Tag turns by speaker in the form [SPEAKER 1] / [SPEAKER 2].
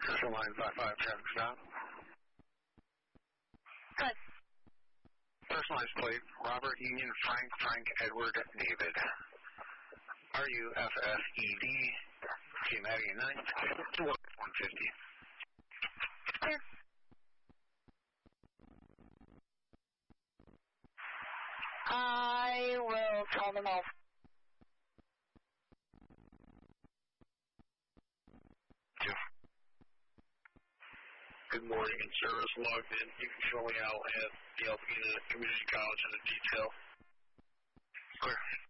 [SPEAKER 1] Central line 55, traffic stop.
[SPEAKER 2] Good.
[SPEAKER 1] Personalized plate, Robert Union Frank Edward David. RUFFED, Team Aggie 9, to 150.
[SPEAKER 2] Clear. I will call them off.
[SPEAKER 3] Good morning, and service logged in. You can show me out at the Alpena Community College in the detail.
[SPEAKER 1] Clear.